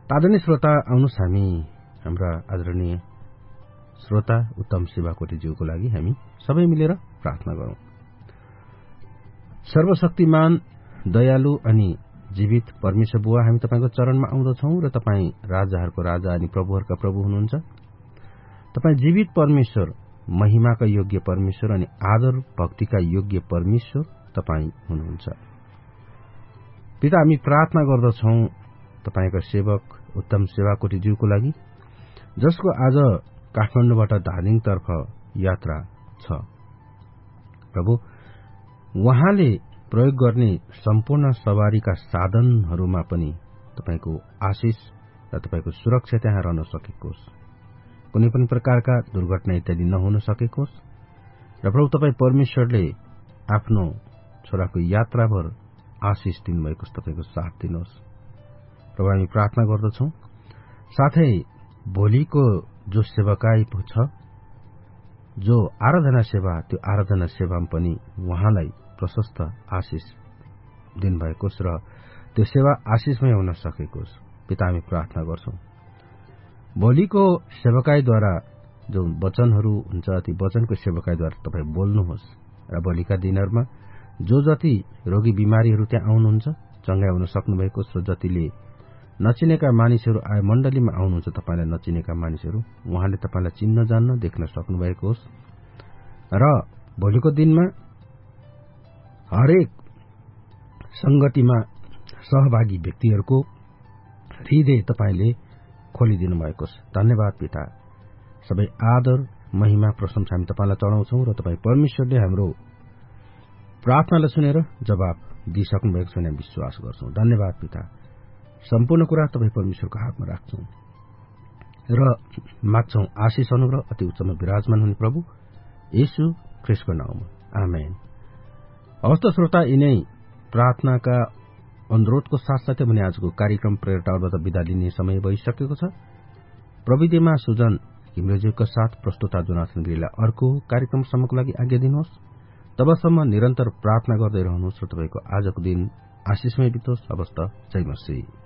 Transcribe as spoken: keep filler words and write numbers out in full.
आदरणीय श्रोता, आउनुहोस् हामी हाम्रा आदरणीय श्रोता उत्तम सेवाकोटीज्यूको लागि हामी सबै मिलेर प्रार्थना गरौं। सर्वशक्तिमान, दयालु अनि जीवित परमेश्वर बुवा, हामी तपाईको चरणमा आउँदछौं र तपाई राजाहरूको राजा अनि प्रभुहरूका प्रभु हुनुहुन्छ। तपाई जीवित परमेश्वर, महिमाका योग्य परमेश्वर अनि आदर भक्तिका योग्य परमेश्वर तपाई हुनुहुन्छ। पिता, हामी प्रार्थना गर्दछौं तपाईका सेवक उत्तम सेवाकोटीज्यूको लागि, जसको आज काठमाडौँबाट धादिङतर्फ यात्रा छ। प्रभु, उहाँले प्रयोग गर्ने सम्पूर्ण सवारीका साधनहरूमा पनि तपाईको आशिष र तपाईको सुरक्षा त्यहाँ रहन सकेकोस्, कुनै पनि प्रकारका दुर्घटना इत्यादि नहुन सकेकोस् र प्रभु तपाई परमेश्वरले आफ्नो छोराको यात्राभर आशिष दिनुभएको तपाईको साथ दिनुहोस्। प्रभु, हामी प्रार्थना गर्दछौं साथै भोलिको जो सेवाकाई छ, जो आराधना सेवा, त्यो आराधना सेवामा पनि उहाँलाई प्रशस्त आशिष दिनुभएकोस् र त्यो सेवा आशिषमय हुन सकेकोस्। पिता, हामी प्रार्थना गर्छौं भोलिको सेवाकाईद्वारा जो वचनहरू हुन्छ, ती वचनको सेवाकाईद्वारा तपाई बोल्नुहोस् र भोलिका दिनहरूमा जो जति रोगी बिमारीहरू त्यहाँ आउनुहुन्छ चंगाई हुन सक्नुभएकोस् र जतिले नचिनेका मानिसहरू आए मण्डलीमा आउनुहुन्छ, तपाईलाई नचिनेका मानिसहरू उहाँले तपाईलाई चिन्न जान्न देख्न सक्नुभएको होस् र भोलिको दिनमा हरेक संगतिमा सहभागी व्यक्तिहरूको हृदय तपाईले खोलिदिनु भएको छ। धन्यवाद पिता। सबै आदर, महिमा, प्रशंसा हामी तपाईलाई चढाउँछौं र तपाई परमेश्वरले हाम्रो प्रार्थनालाई सुनेर जवाब दिइसक्नु भएको छ भने विश्वास गर्छौं। धन्यवाद पिता। सम्पूर्ण कुरा तपाई परमेश्वरको हातमा राख्छौं र माग्छौं आशिष अनुग्रह अति उच्चमा विराजमान हुने प्रभु येशू ख्रीष्टको नाममा, आमेन। अवस्था श्रोता, यिनै प्रार्थनाका अनुरोधको साथसाथै भने आजको कार्यक्रम प्रेरणाबाट विदा लिने समय भइसकेको छ। प्रविधिमा सुजन घिमिरेज्यूका साथ प्रस्तुता जोनाथन गिरीलाई अर्को कार्यक्रमसम्मको लागि आज्ञा दिनुहोस्। तबसम्म निरन्तर प्रार्थना गर्दै रहनुहोस् र तपाईको आजको दिन आशिषमय बितोस्। अवस्था, जय मसीह।